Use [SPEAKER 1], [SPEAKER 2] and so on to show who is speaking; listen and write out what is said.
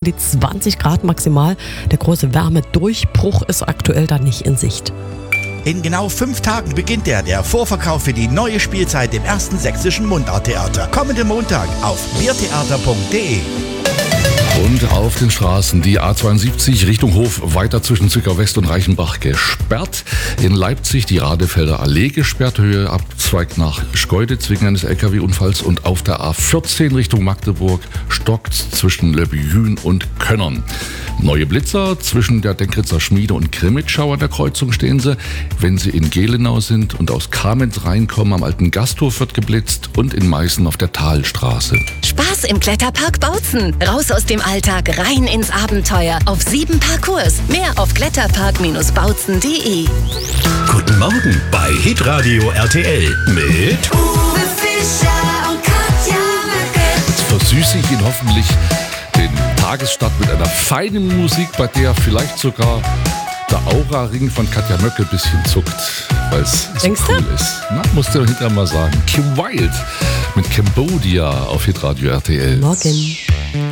[SPEAKER 1] die 20 Grad maximal. Der große Wärmedurchbruch ist aktuell da nicht in Sicht.
[SPEAKER 2] In genau 5 Tagen beginnt der Vorverkauf für die neue Spielzeit im ersten sächsischen Mundarttheater. Kommenden Montag auf biertheater.de.
[SPEAKER 3] Und auf den Straßen die A72 Richtung Hof weiter zwischen Zwickau West und Reichenbach gesperrt. In Leipzig die Radefelder Allee gesperrt, Höhe Abzweig nach Schkeuditz wegen eines LKW-Unfalls. Und auf der A14 Richtung Magdeburg stockt zwischen Löbjün und Könnern. Neue Blitzer zwischen der Denkritzer Schmiede und Grimmitschau an der Kreuzung stehen sie. Wenn Sie in Gelenau sind und aus Kamenz reinkommen, am alten Gasthof wird geblitzt und in Meißen auf der Talstraße.
[SPEAKER 4] Spaß im Kletterpark Bautzen. Raus aus dem Alltag, rein ins Abenteuer. Auf 7 Parcours. Mehr auf kletterpark-bautzen.de.
[SPEAKER 5] Guten Morgen bei Hitradio RTL mit
[SPEAKER 6] Uwe Fischer und Katja Möcke.
[SPEAKER 3] Jetzt versüße ich Ihnen hoffentlich den Tagesstart mit einer feinen Musik, bei der vielleicht sogar der Aura-Ring von Katja Möcke ein bisschen zuckt, weil es so cool ist. Na, musst du hinterher mal sagen. Kim Wilde mit Cambodia auf Hitradio RTL.
[SPEAKER 1] Morgen.